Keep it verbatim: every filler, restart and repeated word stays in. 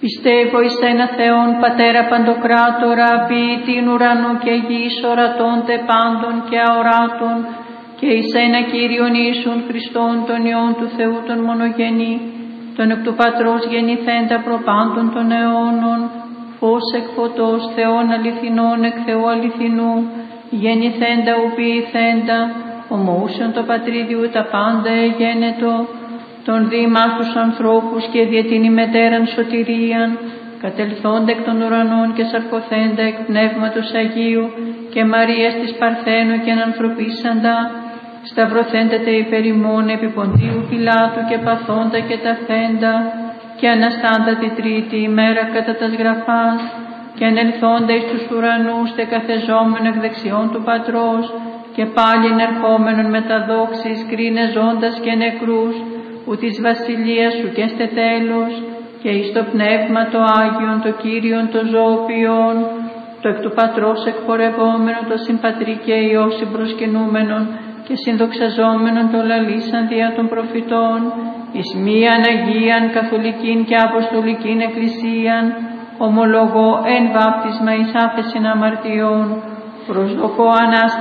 Πιστεύω εις ένα Θεόν Πατέρα Παντοκράτορα, ποιητήν ουρανού και γης, ορατώντε πάντων και αοράτων, και εις ένα Κύριον Ιησούν Χριστόν, τον Υιόν του Θεού τον μονογενή, τον εκ του Πατρός γεννηθέντα προπάντων των αιώνων, φως εκ φωτός, Θεόν αληθινών εκ Θεού αληθινού, γεννηθέντα ου ποιηθέντα, ομοούσιον το πατρίδιου τα πάντα εγένετο, τον δήμας τους ανθρώπους και δια την ημετέραν σωτηρίαν, κατελθόντα εκ των ουρανών και σαρκωθέντα εκ Πνεύματος Αγίου και Μαρίας της Παρθένου και ανθρωπίσαντα, σταυρωθέντα τε υπερ ημών επί Ποντίου Πιλάτου και παθόντα και ταθέντα, και αναστάντα τη τρίτη ημέρα κατά τας γραφάς, και ανελθόντα εις τους ουρανούς τε καθεζόμενο εκ δεξιών του Πατρός, και πάλιν ερχόμενον με τα δόξης κρίνε ζώντας και νεκρούς, ου της βασιλείας σου και στε τέλος, και εις το Πνεύμα το Άγιον, το Κύριον το ζωοποιόν, το εκ του Πατρός εκπορευόμενο, το συμπατρί και Υιό συμπροσκυνούμενον και συνδοξαζόμενον το λαλήσαν δια των προφητών, εις μίαν Αγίαν καθολικήν και αποστολικήν εκκλησίαν, ομολογώ εν βάπτισμα εις άφεσιν αμαρτιών, προσδοκώ Ανάσταση